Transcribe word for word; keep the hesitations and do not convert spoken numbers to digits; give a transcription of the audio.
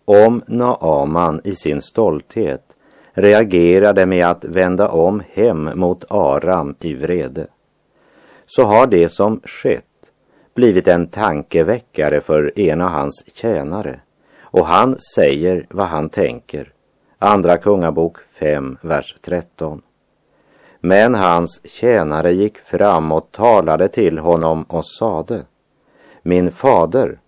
om Naaman i sin stolthet reagerade med att vända om hem mot Aram i vrede, så har det som skett blivit en tankeväckare för en av hans tjänare, och han säger vad han tänker. Andra Kungabok fem, vers tretton. Men hans tjänare gick fram och talade till honom och sade: Min fader,